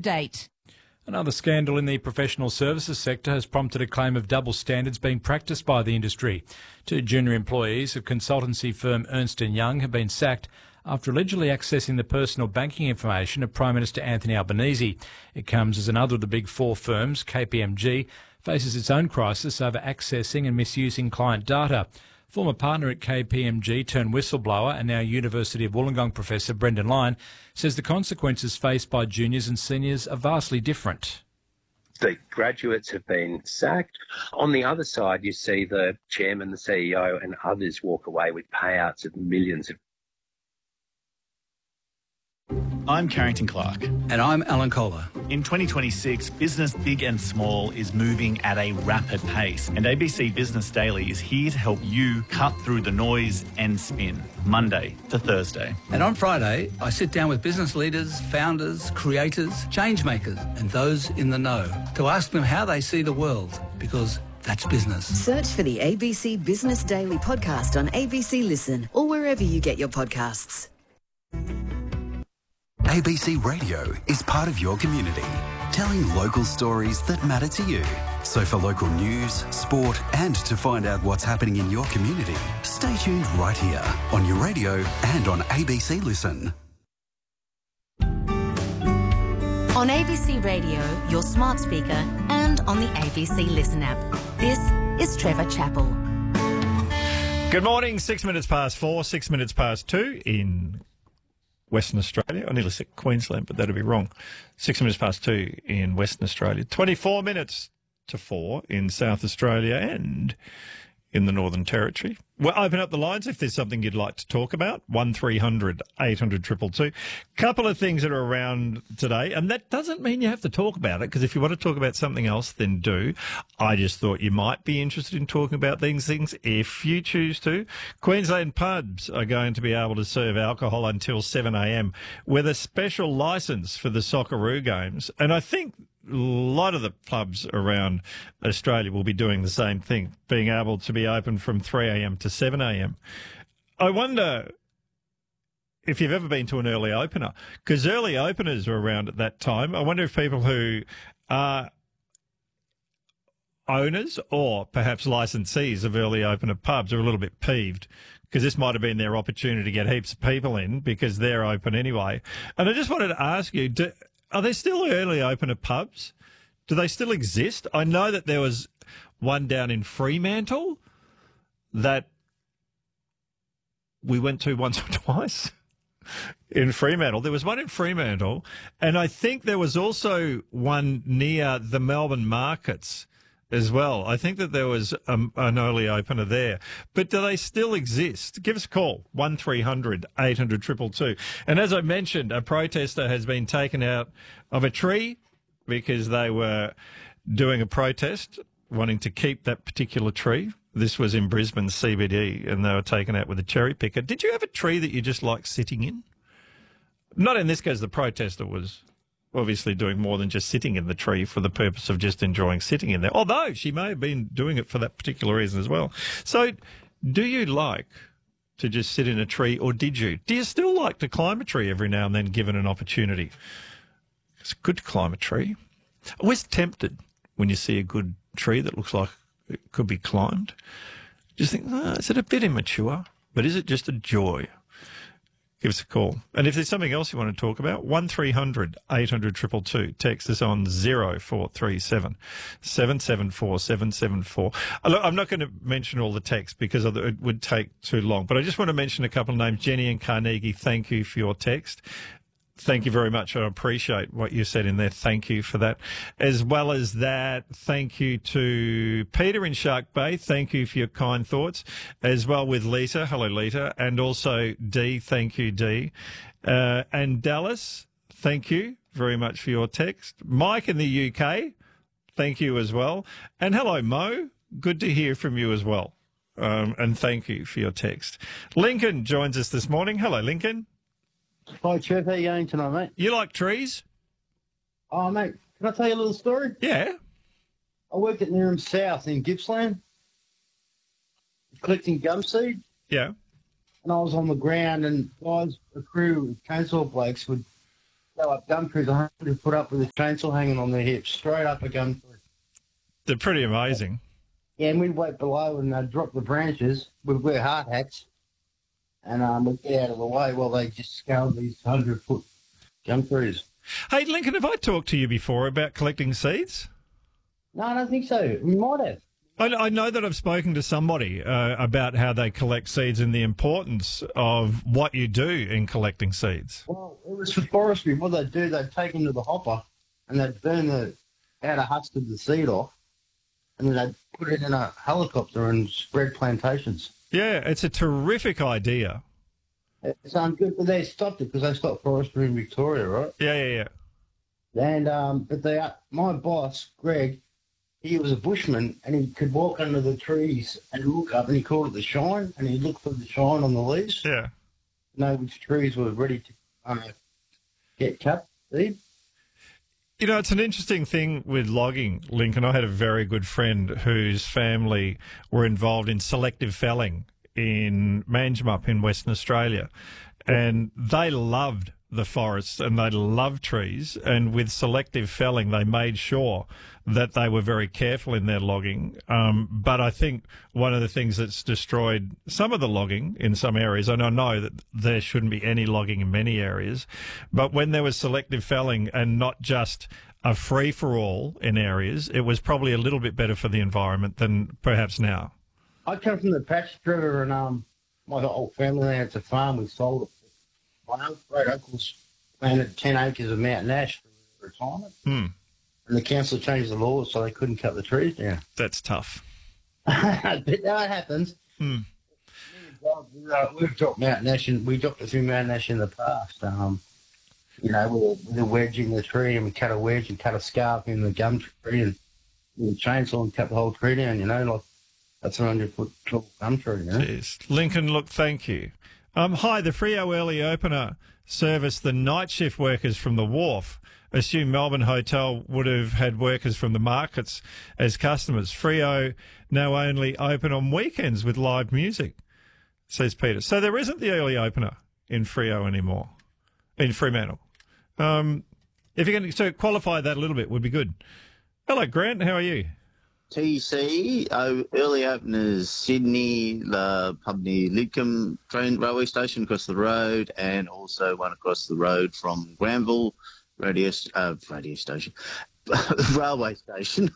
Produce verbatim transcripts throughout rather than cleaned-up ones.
update. Another scandal in the professional services sector has prompted a claim of double standards being practiced by the industry. Two junior employees of consultancy firm Ernst and Young have been sacked after allegedly accessing the personal banking information of Prime Minister Anthony Albanese. It comes as another of the big four firms, K P M G, faces its own crisis over accessing and misusing client data. Former partner at K P M G turned whistleblower and now University of Wollongong professor Brendan Lyon says the consequences faced by juniors and seniors are vastly different. The graduates have been sacked. On the other side, you see the chairman, the C E O and others walk away with payouts of millions of. I'm Carrington Clark. And I'm Alan Kohler. In twenty twenty-six, business big and small is moving at a rapid pace, and A B C Business Daily is here to help you cut through the noise and spin, Monday to Thursday. And on Friday, I sit down with business leaders, founders, creators, change makers, and those in the know to ask them how they see the world, because that's business. Search for the A B C Business Daily podcast on A B C Listen or wherever you get your podcasts. A B C Radio is part of your community, telling local stories that matter to you. So for local news, sport and to find out what's happening in your community, stay tuned right here on your radio and on A B C Listen. On A B C Radio, your smart speaker and on the A B C Listen app. This is Trevor Chappell. Good morning, six minutes past four, six minutes past two in Western Australia. I nearly said Queensland, but that'd be wrong. Six minutes past two in Western Australia. twenty-four minutes to four in South Australia and in the Northern Territory. We'll open up the lines if there's something you'd like to talk about. one three hundred eight hundred two two two. Couple of things that are around today, and that doesn't mean you have to talk about it, because if you want to talk about something else, then do. I just thought you might be interested in talking about these things if you choose to. Queensland pubs are going to be able to serve alcohol until seven a.m. with a special licence for the Socceroo games, and I think a lot of the pubs around Australia will be doing the same thing, being able to be open from three a.m. to seven a.m. I wonder if you've ever been to an early opener, because early openers are around at that time. I wonder if people who are owners or perhaps licensees of early opener pubs are a little bit peeved, because this might have been their opportunity to get heaps of people in because they're open anyway. And I just wanted to ask you, do, are there still early opener pubs? Do they still exist? I know that there was one down in Fremantle that we went to once or twice in Fremantle. There was one in Fremantle, and I think there was also one near the Melbourne markets as well. I think that there was um, an early opener there. But do they still exist? Give us a call, one three hundred eight hundred two two two. And as I mentioned, a protester has been taken out of a tree because they were doing a protest wanting to keep that particular tree. This was in Brisbane C B D, and they were taken out with a cherry picker. Did you have a tree that you just like sitting in? Not in this case, the protester was obviously doing more than just sitting in the tree for the purpose of just enjoying sitting in there, although she may have been doing it for that particular reason as well. So do you like to just sit in a tree, or did you? Do you still like to climb a tree every now and then given an opportunity? It's good to climb a tree. Always tempted when you see a good tree that looks like it could be climbed. Just think, oh, is it a bit immature? But is it just a joy? Give us a call. And if there's something else you want to talk about, one three hundred eight hundred two two two. Text us on zero four three seven seven seven four seven seven four. Look, I'm not going to mention all the text because it would take too long, but I just want to mention a couple of names. Jenny and Carnegie, thank you for your text. Thank you very much. I appreciate what you said in there. Thank you for that. As well as that, thank you to Peter in Shark Bay. Thank you for your kind thoughts. As well with Lisa. Hello, Lisa. And also Dee. Thank you, Dee. Uh, and Dallas, thank you very much for your text. Mike in the U K, thank you as well. And hello, Mo. Good to hear from you as well. Um, and thank you for your text. Lincoln joins us this morning. Hello, Lincoln. Hi, Trev. How you going tonight, mate? You like trees? Oh, mate, can I tell you a little story? Yeah. I worked at Nearham South in Gippsland, collecting gum seed. Yeah. And I was on the ground, and guys, a crew of chainsaw blokes would go up gum trees, one hundred foot up with a chainsaw hanging on their hips, straight up a gum tree. They're pretty amazing. Yeah, and we'd wait below and they'd drop the branches. We'd wear hard hats and um, we'd get out of the way while they just scaled these one hundred foot gum trees. Hey, Lincoln, have I talked to you before about collecting seeds? No, I don't think so. We might have. I, I know that I've spoken to somebody uh, about how they collect seeds and the importance of what you do in collecting seeds. Well, it was for forestry. What they'd do, they'd take them to the hopper and they'd burn the outer husk of the seed off and then they'd put it in a helicopter and spread plantations. Yeah, it's a terrific idea. It sounds good, but they stopped it because they stopped forestry in Victoria, right? Yeah, yeah, yeah. And um, but they, my boss, Greg, he was a bushman and he could walk under the trees and look up and he called it the shine and he'd look for the shine on the leaves. Yeah. Know which trees were ready to uh, get cut, seed. You know, it's an interesting thing with logging, Lincoln. I had a very good friend whose family were involved in selective felling in Manjimup in Western Australia, and they loved the forests and they loved trees, and with selective felling they made sure that they were very careful in their logging. Um, but I think one of the things that's destroyed some of the logging in some areas, and I know that there shouldn't be any logging in many areas, but when there was selective felling and not just a free-for-all in areas, it was probably a little bit better for the environment than perhaps now. I come from the Patch River and um, my whole family had a farm. We sold it. My great uncles planted ten acres of mountain ash for retirement. Hmm. And the council changed the laws so they couldn't cut the trees down. That's tough. But that happens. Hmm. We've dropped mountain ash, and we dropped a few mountain ash in the past. Um, you know, with a, with a wedge in the tree, and we cut a wedge and cut a scarp in the gum tree, and with a chainsaw and cut the whole tree down. You know, like a three hundred foot tall gum tree. You know? Jeez. Lincoln, look, thank you. Um, hi, the Freo Early Opener service the night shift workers from the wharf. Assume Melbourne Hotel would have had workers from the markets as customers. Freo now only open on weekends with live music, says Peter. So there isn't the early opener in Freo anymore, in Fremantle. Um, if you can so qualify that a little bit, would be good. Hello, Grant. How are you? T C, oh, early openers, Sydney, the pub near Lidcombe train railway station across the road, and also one across the road from Granville radio, uh, radio station, railway station.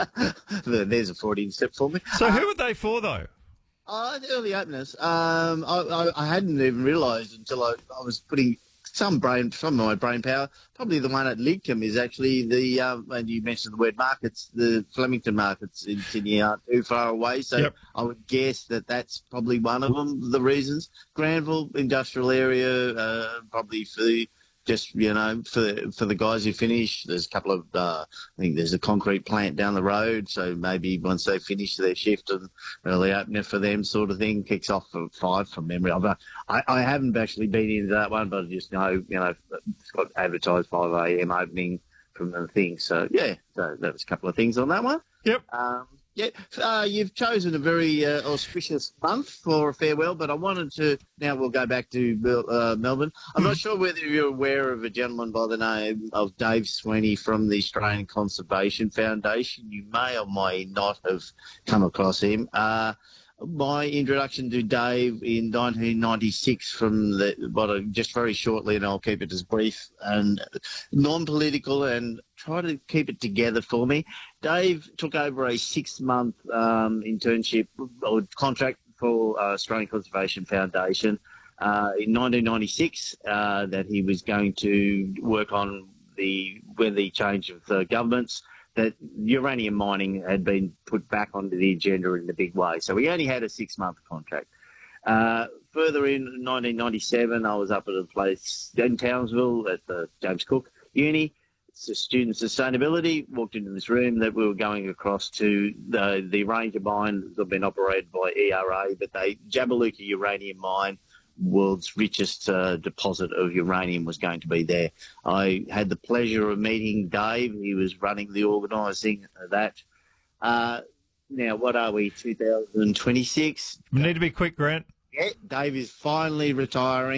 There's a Freudian step for me. So who are they for, though? Uh, the early openers. Um, I, I, I hadn't even realised until I, I was putting some brain, some of my brain power. Probably the one at Lidcombe is actually the, um, and you mentioned the word markets, the Flemington markets in Sydney aren't too far away. So Yep. I would guess that that's probably one of them, the reasons. Granville industrial area, uh, probably for just, you know, for for the guys who finish. There's a couple of, uh, I think there's a concrete plant down the road. So maybe once they finish their shift and early opener for them sort of thing kicks off for five from memory. I've, uh, I, I haven't actually been into that one, but I just know, you know, it's got advertised five a.m. opening from the thing. So, yeah, so that was a couple of things on that one. Yep. Um, yeah, uh, you've chosen a very uh, auspicious month for a farewell, but I wanted to, now we'll go back to Mel- uh, Melbourne. I'm not sure whether you're aware of a gentleman by the name of Dave Sweeney from the Australian Conservation Foundation. You may or may not have come across him. Uh, my introduction to Dave in nineteen ninety-six from the, but uh, just very shortly, and I'll keep it as brief and non-political and try to keep it together for me. Dave took over a six-month um, internship or contract for uh, Australian Conservation Foundation uh, in nineteen ninety-six uh, that he was going to work on the when the change of the governments, that uranium mining had been put back onto the agenda in a big way. So we only had a six-month contract. Uh, further in nineteen ninety-seven, I was up at a place in Townsville at the James Cook Uni. It's a student sustainability. Walked into this room that we were going across to the, the Ranger mine that had been operated by E R A, but they Jabiluka uranium mine, world's richest uh, deposit of uranium, was going to be there. I had the pleasure of meeting Dave. He was running the organising of that. Uh, now, what are we, two thousand twenty-six? We need to be quick, Grant. Yeah, Dave is finally retiring.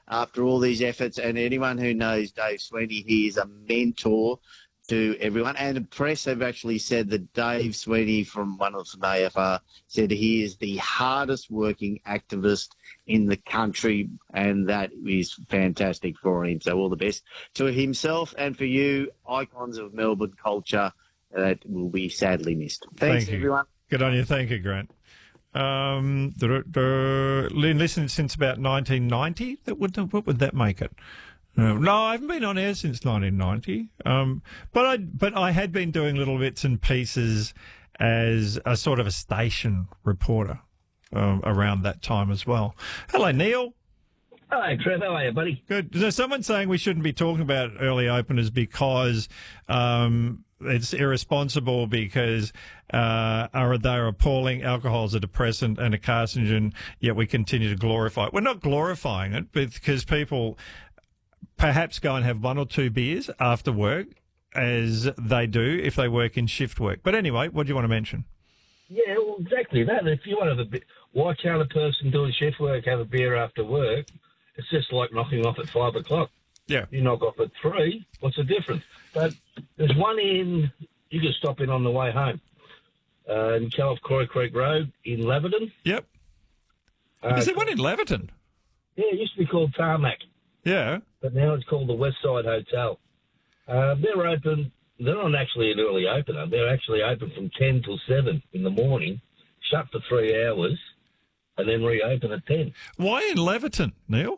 after all these efforts. And anyone who knows Dave Sweeney, he is a mentor to everyone. And the press have actually said that Dave Sweeney from one of the A F R said he is the hardest working activist in the country, and that is fantastic for him. So all the best to himself and for you, icons of Melbourne culture that will be sadly missed. Thanks, Thank you. everyone. Good on you. Thank you, Grant. Um, the, the, listened since about nineteen ninety. That would, what would that make it? Uh, no, I haven't been on air since nineteen ninety. Um, but I, but I had been doing little bits and pieces as a sort of a station reporter um, around that time as well. Hello, Neil. Hello, Trev. How are you, buddy? Good. There's someone saying we shouldn't be talking about early openers because um, it's irresponsible because uh, are they're appalling. Alcohol is a depressant and a carcinogen, yet we continue to glorify it. We're not glorifying it because people perhaps go and have one or two beers after work, as they do if they work in shift work. But anyway, what do you want to mention? Yeah, well, exactly that. If you want to have a bit, watch how the person doing shift work have a beer after work, it's just like knocking off at five o'clock. Yeah. You knock off at three, what's the difference? But there's one in, you can stop in on the way home, uh, in Cal off Corey Creek Road in Leverton. Yep. Uh, Is there one in Leverton? Yeah, it used to be called Tarmac. Yeah. But now it's called the Westside Hotel. Uh, they're open, they're not actually an early opener. They're actually open from ten till seven in the morning, shut for three hours, and then reopen at ten. Why in Leverton, Neil?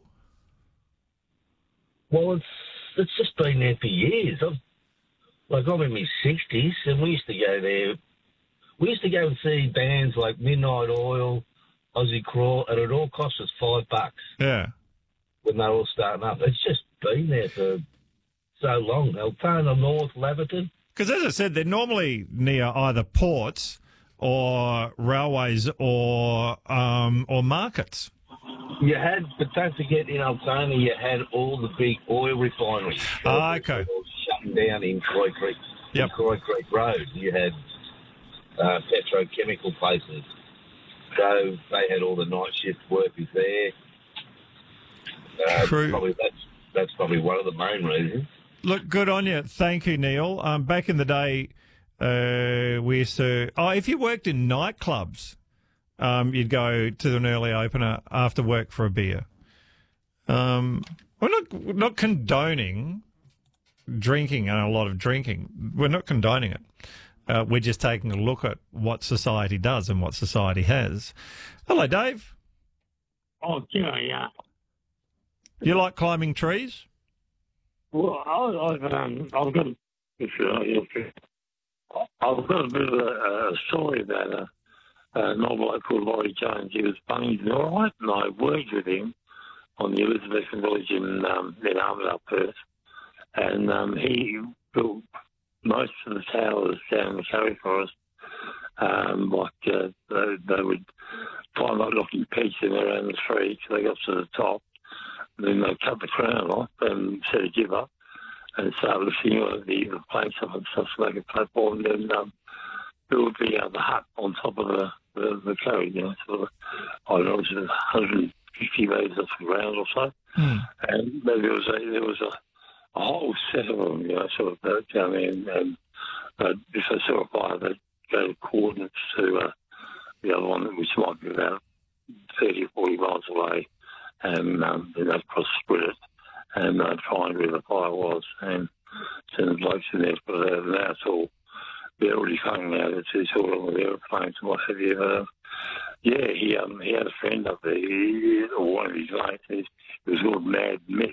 Well, it's it's just been there for years. I've, like, I'm in my sixties, and we used to go there. We used to go and see bands like Midnight Oil, Aussie Crawl, and it all cost us five bucks. Yeah. When they're all starting up. It's just been there for so long. Altona North, Leverton. Because as I said, they're normally near either ports or railways or um, or markets. You had, but don't forget, in Altona, you had all the big oil refineries. Ah, okay. All shutting down in Croy Creek, yep. in Croy Creek Road. You had uh, petrochemical places. So they had all the night shift workers there. Uh, True. Probably that's, that's probably one of the main reasons. Look, good on you. Thank you, Neil. Um, back in the day, uh, we used to... Oh, if you worked in nightclubs, um, you'd go to an early opener after work for a beer. Um, we're not, we're not condoning drinking and a lot of drinking. We're not condoning it. Uh, we're just taking a look at what society does and what society has. Hello, Dave. Oh, yeah, yeah. You like climbing trees? Well, I, I've um, I've got a, if you, if I've got a bit of a, a story about a, a novel called Laurie Jones. He was bunged and all right, and I worked with him on the Elizabethan Village in um, in Armidale, Perth, and um, he built most of the towers down in the Surrey Forest. Um, like uh, they, they would climb up knocking peaks in around the tree till they got to the top. Then they cut the crown off and set a jib up and start lifting uh, the, the planks up and stuff to make a platform, and then um, build the, uh, the hut on top of the, the, the carry, you know, sort of, I don't know, it was one hundred fifty metres off the ground or so. Hmm. And there was a, there was a, a whole set of them, you know, sort of uh, down there, and, and uh, if they saw a fire, they'd go coordinates to uh, the other one, which might be about thirty or forty miles away. And um, then they'd cross-split it and uh, find where the fire was and send the blokes in there to put it out. And now it's all, they're already hung now. It's, it's all on with aeroplanes and what have you. Uh, yeah, he um, he had a friend up there, he, or one of his mates. He, he was called Mad Mick.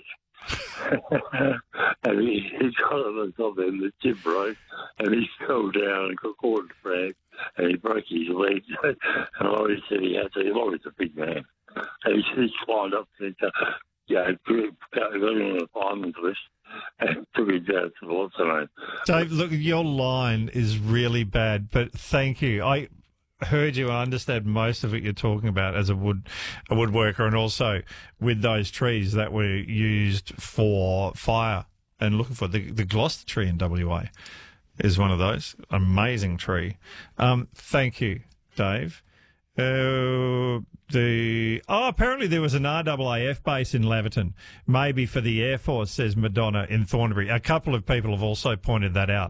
and he, he got on the top there and the jib broke and he fell down and got caught in the frag and he broke his leg. And Laurie said he had to, Laurie's a big man. And he, he climbed up to the, yeah, got him on the fireman's list and took him down to the Waterloo. Dave, look, your line is really bad, but thank you. I heard you. I understand most of it you're talking about as a wood a woodworker, and also with those trees that were used for fire and looking for the the Gloucester tree in W A is one of those amazing tree. Um, thank you, Dave. Uh, the oh, apparently there was an R A A F base in Laverton, maybe for the Air Force, says Madonna in Thornbury. A couple of people have also pointed that out.